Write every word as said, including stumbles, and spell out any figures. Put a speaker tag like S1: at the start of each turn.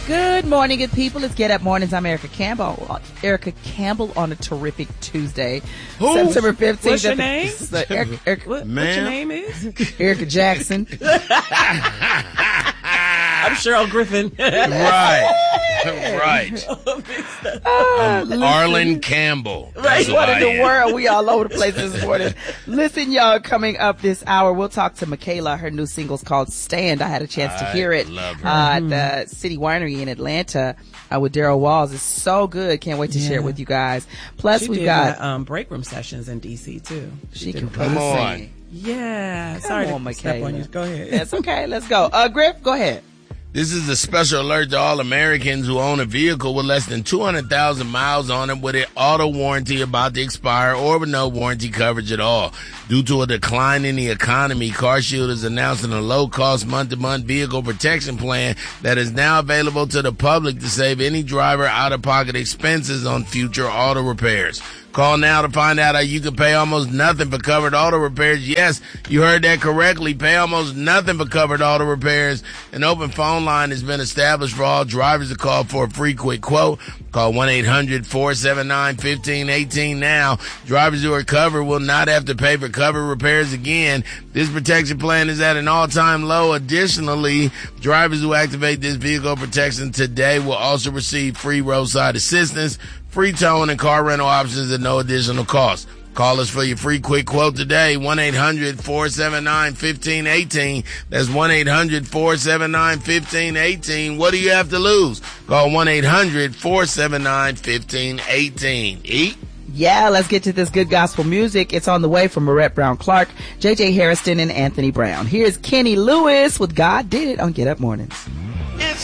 S1: Good morning, good people. It's Get Up Mornings. I'm Erica Campbell. Erica Campbell on a terrific Tuesday.
S2: Who?
S1: September fifteenth.
S3: What's your name?
S1: The, Erica, Erica,
S3: What, what's your name is?
S1: Erica Jackson.
S3: I'm Cheryl Griffin.
S2: Right. Right.
S1: Uh,
S2: Um, Arlen Campbell. That's
S1: What in
S2: I
S1: the
S2: am.
S1: world? We all over the place this morning. Listen, y'all, coming up this hour, we'll talk to Michaela. Her new single's called Stand. I had a chance to
S2: I
S1: hear it
S2: love her.
S1: uh, at the City Winery in Atlanta uh, with Daryl Walls. It's so good. Can't wait to share it
S3: Yeah.
S1: with you guys. Plus,
S3: She
S1: we've
S3: did
S1: got...
S3: my, um, break room sessions in D C too.
S1: she
S3: did
S1: can
S3: a-
S1: really
S2: Come on.
S1: sing.
S3: Yeah.
S1: Come
S3: Sorry
S1: on,
S3: to step
S1: Michaela.
S3: on you. Go ahead.
S1: That's okay. Let's go. Uh, Griff, go ahead.
S2: This is a special alert to all Americans who own a vehicle with less than two hundred thousand miles on it with an auto warranty about to expire or with no warranty coverage at all. Due to a decline in the economy, CarShield is announcing a low-cost month-to-month vehicle protection plan that is now available to the public to save any driver out-of-pocket expenses on future auto repairs. Call now to find out how you can pay almost nothing for covered auto repairs. Yes, you heard that correctly. Pay almost nothing for covered auto repairs. An open phone line has been established for all drivers to call for a free quick quote. Call one eight hundred four seven nine one five one eight now. Drivers who are covered will not have to pay for covered repairs again. This protection plan is at an all-time low. Additionally, drivers who activate this vehicle protection today will also receive free roadside assistance, free towing, and car rental options at no additional cost. Call us for your free quick quote today, one eight hundred four seven nine one five one eight. That's one eight hundred four seven nine one five one eight. What do you have to lose? Call one eight hundred four seven nine one five one eight. Eat.
S1: Yeah, let's get to this good gospel music. It's on the way from Marette Brown Clark, J J Harrison, and Anthony Brown. Here's Kenny Lewis with God Did It on Get Up Mornings.
S4: It's